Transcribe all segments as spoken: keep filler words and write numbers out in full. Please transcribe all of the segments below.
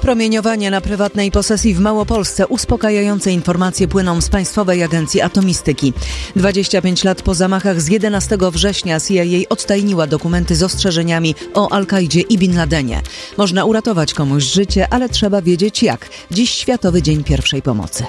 Promieniowanie na prywatnej posesji w Małopolsce. Uspokajające informacje płyną z Państwowej Agencji Atomistyki. dwadzieścia pięć lat po zamachach z jedenastego września C I A odtajniła dokumenty z ostrzeżeniami o Al-Kaidzie i Bin Ladenie. Można uratować komuś życie, ale trzeba wiedzieć jak. Dziś Światowy Dzień Pierwszej Pomocy.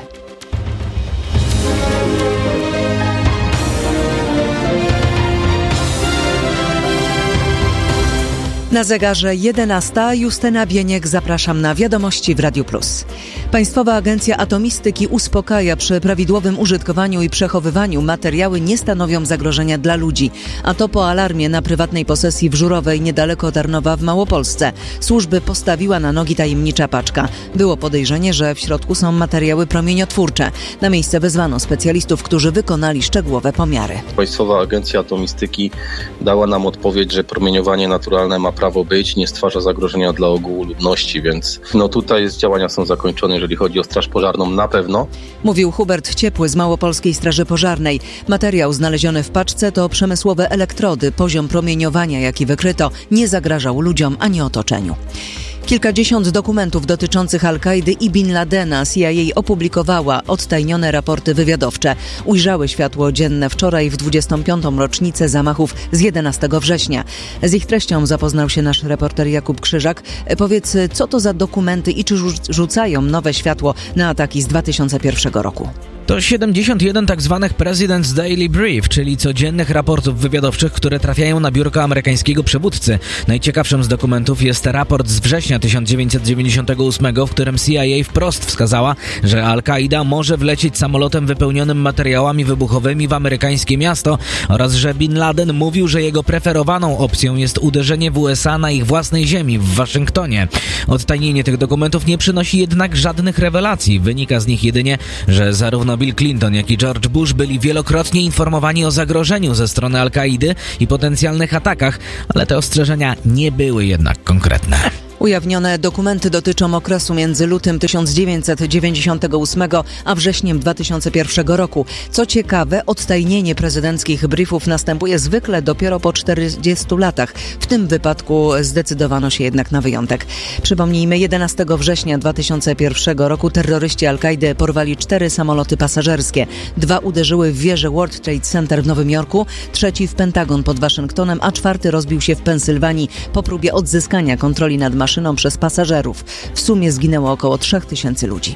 Na zegarze jedenasta. Justyna Bieniek, zapraszam na wiadomości w Radiu Plus. Państwowa Agencja Atomistyki uspokaja, przy prawidłowym użytkowaniu i przechowywaniu materiały nie stanowią zagrożenia dla ludzi. A to po alarmie na prywatnej posesji w Żurowej niedaleko Tarnowa w Małopolsce. Służby postawiła na nogi tajemnicza paczka. Było podejrzenie, że w środku są materiały promieniotwórcze. Na miejsce wezwano specjalistów, którzy wykonali szczegółowe pomiary. Państwowa Agencja Atomistyki dała nam odpowiedź, że promieniowanie naturalne ma prawo być, nie stwarza zagrożenia dla ogółu ludności, więc no tutaj działania są zakończone, jeżeli chodzi o Straż Pożarną na pewno. Mówił Hubert Ciepły z Małopolskiej Straży Pożarnej. Materiał znaleziony w paczce to przemysłowe elektrody. Poziom promieniowania, jaki wykryto, nie zagrażał ludziom ani otoczeniu. Kilkadziesiąt dokumentów dotyczących Al-Kaidy i Bin Ladena C I A opublikowała odtajnione raporty wywiadowcze. Ujrzały światło dzienne wczoraj w dwudziestą piątą rocznicę zamachów z jedenastego września. Z ich treścią zapoznał się nasz reporter Jakub Krzyżak. Powiedz, co to za dokumenty i czy rzucają nowe światło na ataki z dwa tysiące pierwszego roku? To siedemdziesiąt jeden tak zwanych President's Daily Brief, czyli codziennych raportów wywiadowczych, które trafiają na biurko amerykańskiego przywódcy. Najciekawszym z dokumentów jest raport z września tysiąc dziewięćset dziewięćdziesiątego ósmego, w którym C I A wprost wskazała, że Al-Kaida może wlecieć samolotem wypełnionym materiałami wybuchowymi w amerykańskie miasto oraz że Bin Laden mówił, że jego preferowaną opcją jest uderzenie w U S A na ich własnej ziemi, w Waszyngtonie. Odtajnienie tych dokumentów nie przynosi jednak żadnych rewelacji. Wynika z nich jedynie, że zarówno Bill Clinton, jak i George Bush byli wielokrotnie informowani o zagrożeniu ze strony Al-Kaidy i potencjalnych atakach, ale te ostrzeżenia nie były jednak konkretne. Ujawnione dokumenty dotyczą okresu między lutym tysiąc dziewięćset dziewięćdziesiątego ósmego a wrześniem dwa tysiące pierwszego roku. Co ciekawe, odtajnienie prezydenckich briefów następuje zwykle dopiero po czterdziestu latach. W tym wypadku zdecydowano się jednak na wyjątek. Przypomnijmy, jedenastego września dwa tysiące pierwszego roku terroryści Al-Kaidy porwali cztery samoloty pasażerskie. Dwa uderzyły w wieżę World Trade Center w Nowym Jorku, trzeci w Pentagon pod Waszyngtonem, a czwarty rozbił się w Pensylwanii po próbie odzyskania kontroli nad maszyną przez pasażerów. W sumie zginęło około trzech tysięcy ludzi.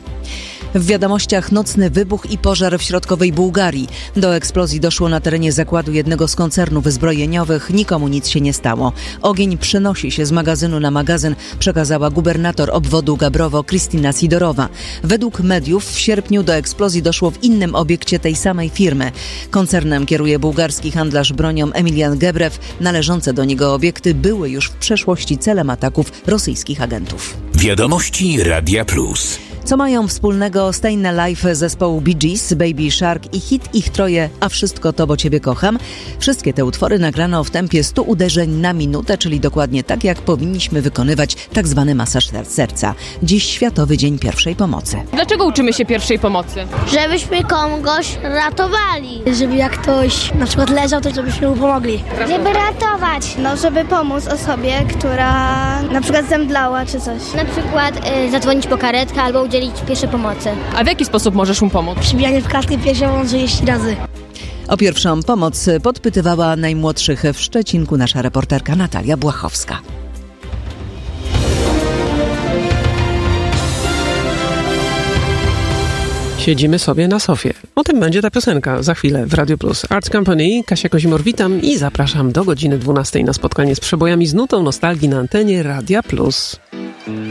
W wiadomościach nocny wybuch i pożar w środkowej Bułgarii. Do eksplozji doszło na terenie zakładu jednego z koncernów zbrojeniowych. Nikomu nic się nie stało. Ogień przenosi się z magazynu na magazyn, przekazała gubernator obwodu Gabrowo Krystyna Sidorowa. Według mediów w sierpniu do eksplozji doszło w innym obiekcie tej samej firmy. Koncernem kieruje bułgarski handlarz bronią Emilian Gebrew. Należące do niego obiekty były już w przeszłości celem ataków rosyjskich agentów. Wiadomości Radia Plus. Co mają wspólnego Stayin' Alive zespołu Bee Gees, Baby Shark i hit ich troje A wszystko to, bo ciebie kocham? Wszystkie te utwory nagrano w tempie stu uderzeń na minutę, czyli dokładnie tak, jak powinniśmy wykonywać tak zwany masaż serca. Dziś Światowy Dzień Pierwszej Pomocy. Dlaczego uczymy się pierwszej pomocy? Żebyśmy kogoś ratowali. Żeby jak ktoś na przykład leżał, to żebyśmy mu pomogli. Żeby ratować. No, żeby pomóc osobie, która na przykład zemdlała czy coś. Na przykład y, zadzwonić po karetkę albo udzielić pierwszej pomocy. A w jaki sposób możesz mu pomóc? Przybijanie w klatkę piersiową trzydzieści razy. O pierwszą pomoc podpytywała najmłodszych w Szczecinku nasza reporterka Natalia Błachowska. Siedzimy sobie na sofie. O tym będzie ta piosenka za chwilę w Radio Plus. Arts Company, Kasia Kozimor, witam i zapraszam do godziny dwunastej na spotkanie z przebojami z nutą nostalgii na antenie Radia Plus.